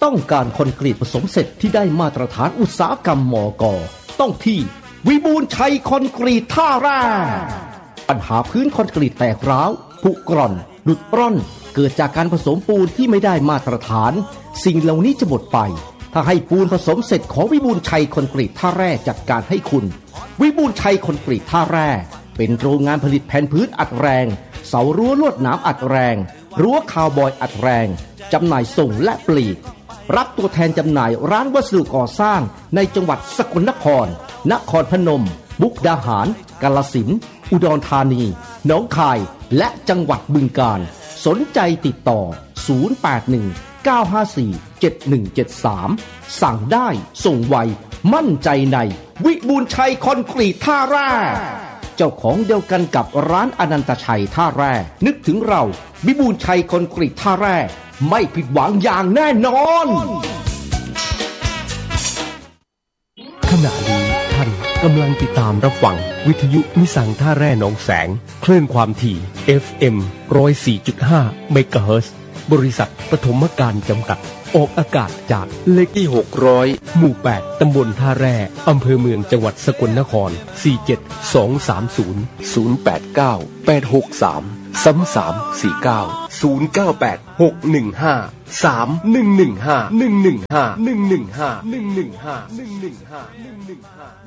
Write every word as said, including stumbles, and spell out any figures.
ต้องการคอนกรีตผสมเสร็จที่ได้มาตรฐานอุตสาหกรรมมก.ต้องที่วิบูลย์ชัยคอนกรีตท่าแร่ปัญหาพื้นคอนกรีตแตกร้าวผุกร่อนหลุดร่อนเกิดจากการผสมปูนที่ไม่ได้มาตรฐานสิ่งเหล่านี้จะหมดไปถ้าให้ปูนผสมเสร็จของวิบูลย์ชัยคอนกรีตท่าแร่จัดการให้คุณวิบูลย์ชัยคอนกรีตท่าแร่เป็นโรงงานผลิตแผ่นพื้นอัดแรงเสารั้วลวดหนามอัดแรงรั้วคาวบอยอัดแรงจำหน่ายส่งและปลีกรับตัวแทนจำหน่ายร้านวัสดุก่อสร้างในจังหวัดสกลนครนครพนมมุกดาหารกาฬสินธุ์อุดรธานีหนองคายและจังหวัดบึงกาฬสนใจติดต่อศูนย์ แปด หนึ่ง เก้า ห้า สี่ เจ็ด หนึ่ง เจ็ด สามสั่งได้ส่งไวมั่นใจในวิบูลย์ชัยคอนกรีตท่าแร่เจ้าของเดียวกันกับร้านอนันตชัยท่าแร่นึกถึงเราวิบูลย์ชัยคอนกรีตท่าแร่ไม่ผิดหวังอย่างแน่นอนขณะนี้ท่านกำลังติดตามรับฟังวิทยุนิสังท่าแร่หนองแสงคลื่นความถี่ เอฟ เอ็ม หนึ่งศูนย์สี่จุดห้า เมกะเฮิรตซ์บริษัทปฐมการจำกัดออกอากาศจากเลขที่หกร้อยหมู่แปดตำบลท่าแร่อำเภอเมืองจังหวัดสกลนครสี่ เจ็ด สอง สาม ศูนย์ ศูนย์ แปด เก้า แปด หก สาม สาม สาม สี่ เก้า ศูนย์ เก้า แปด หก หนึ่ง ห้า สาม หนึ่ง หนึ่ง ห้า หนึ่ง หนึ่ง ห้า หนึ่ง หนึ่ง ห้า หนึ่ง หนึ่ง ห้า หนึ่ง หนึ่ง ห้า หนึ่ง หนึ่ง ห้า